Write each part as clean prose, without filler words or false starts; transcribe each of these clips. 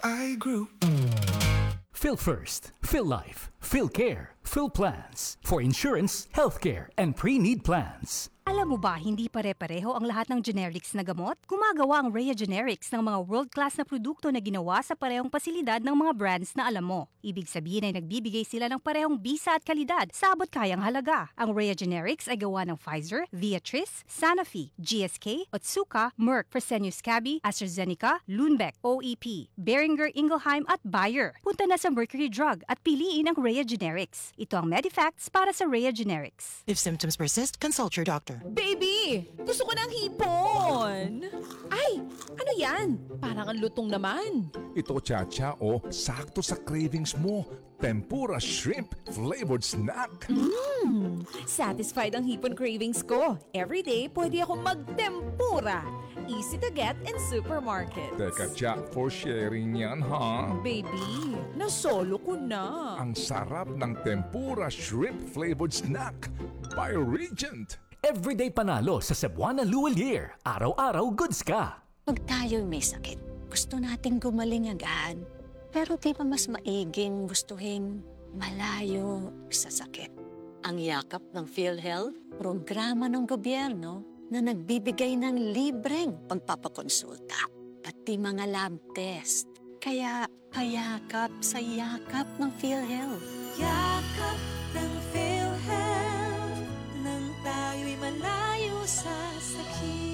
I grew. Phil First, Phil Life, Phil Care, Phil Plans. For insurance, healthcare, and pre-need plans. Alam mo ba, hindi pare-pareho ang lahat ng generics na gamot? Gumagawa ang Rhea Generics ng mga world-class na produkto na ginawa sa parehong pasilidad ng mga brands na alam mo. Ibig sabihin ay nagbibigay sila ng parehong bisa at kalidad sa abot kayang halaga. Ang Rhea Generics ay gawa ng Pfizer, Viatris, Sanofi, GSK, Otsuka, Merck, Fresenius Kabi, AstraZeneca, Lundbeck, OEP, Boehringer Ingelheim at Bayer. Punta na sa Mercury Drug at piliin ang Rhea Generics. Ito ang Medifacts para sa Rhea Generics. If symptoms persist, consult your doctor. Baby! Gusto ko ng hipon! Ay! Ano yan? Parang ang lutong naman. Ito, Chacha, sakto sa cravings mo. Tempura shrimp flavored snack. Satisfied ang hipon cravings ko. Every day, pwede akong magtempura. Easy to get in supermarkets. Teka, Cha, for sharing yan, ha? Baby, nasolo ko na. Ang sarap ng tempura shrimp flavored snack by Regent. Everyday panalo sa Cebuana Luwal Year. Araw-araw goods ka. Pag tayo'y may sakit, gusto nating gumaling agad. Pero di ba mas maiging gustuhin malayo sa sakit? Ang yakap ng PhilHealth, programa ng gobyerno na nagbibigay ng libreng pagpapakonsulta, pati mga lab test. Kaya payakap sa yakap ng PhilHealth. Yakap ng PhilHealth, nang tayo'y malayo sa sakit.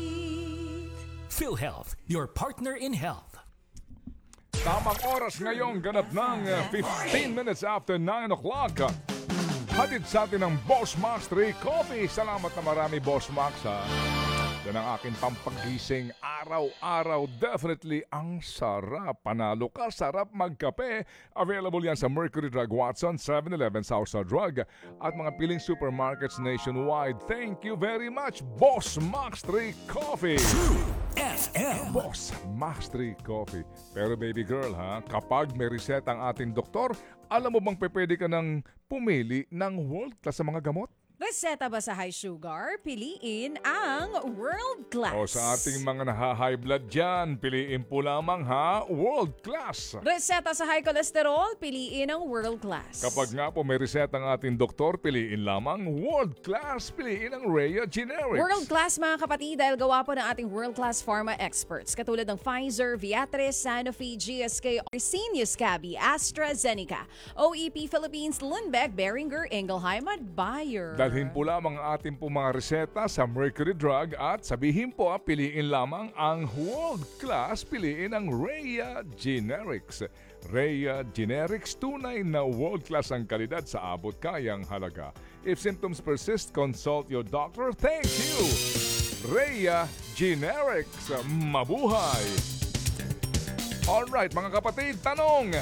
PhilHealth, your partner in health. Tamang oras ngayong ganap ng 15 minutes after 9 o'clock. Hatid sa atin ng Boss Max 3 Coffee. Salamat na marami, Boss Max, ha. Yan ang aking pampagising araw-araw. Definitely ang sarap. Panalo ka, sarap magkape. Available yan sa Mercury Drug, Watson, 7-Eleven, Southside Drug at mga piling supermarkets nationwide. Thank you very much, Boss Max 3 Coffee. FM. Boss Max 3 Coffee. Pero baby girl, ha, kapag may reseta ang ating doktor, alam mo bang pwede ka nang pumili ng world class sa mga gamot? Reseta ba sa high sugar? Piliin ang World Class. O sa ating mga naha-high blood dyan, piliin po lamang, ha, World Class. Reseta sa high cholesterol? Piliin ang World Class. Kapag nga po may reseta ang ating doktor, piliin lamang World Class. Piliin ang Rhea Generics. World Class, mga kapatid, dahil gawa po ng ating World Class Pharma experts katulad ng Pfizer, Viatris, Sanofi, GSK, Fresenius Kabi, AstraZeneca, OEP Philippines, Lundbeck, Boehringer Ingelheim at Bayer. Dalhin po lamang ang ating po mga reseta sa Mercury Drug at sabihin po, piliin lamang ang World Class, piliin ang Rhea Generics. Rhea Generics, tunay na world class ang kalidad sa abot kayang halaga. If symptoms persist, consult your doctor. Thank you, Rhea Generics. Mabuhay! Alright, mga kapatid, tanong!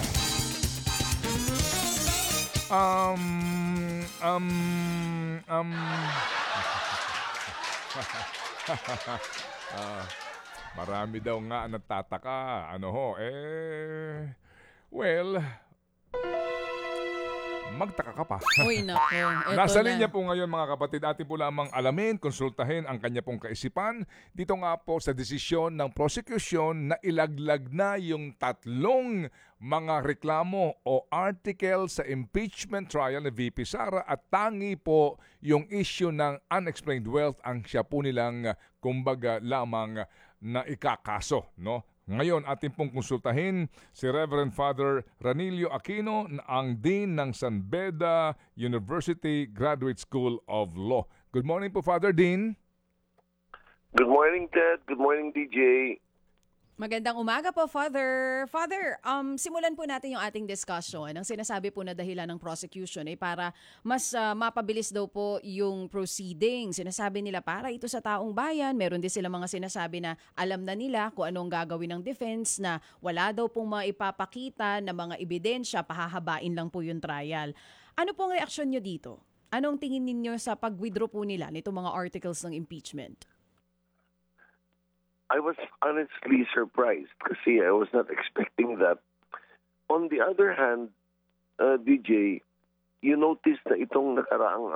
Marami daw nga nagtataka. Magtaka ka pa. Uy, nako. Nasa linya po ngayon, mga kapatid, atin po lamang alamin, konsultahin ang kanya pong kaisipan. Dito nga po sa desisyon ng prosecution na ilaglag na yung tatlong mga reklamo o article sa impeachment trial ni VP Sara at tangi po yung issue ng unexplained wealth ang siya po nilang kumbaga lamang na ikakaso, no? Ngayon, ating pong konsultahin si Reverend Father Ranilio Aquino, ang Dean ng San Beda University Graduate School of Law. Good morning po, Father Dean. Good morning, Ted. Good morning, DJ. Magandang umaga po, Father. Father, simulan po natin yung ating discussion. Ang sinasabi po na dahilan ng prosecution ay para mas mapabilis daw po yung proceeding. Sinasabi nila para ito sa taong bayan. Meron din silang mga sinasabi na alam na nila kung anong gagawin ng defense, na wala daw pong maipapakita na mga ebidensya, pahahabain lang po yung trial. Ano pong reaksyon nyo dito? Anong tingin ninyo sa pag-withdraw po nila nitong mga articles ng impeachment? I was honestly surprised kasi I was not expecting that. On the other hand, DJ, you notice na itong nakaraang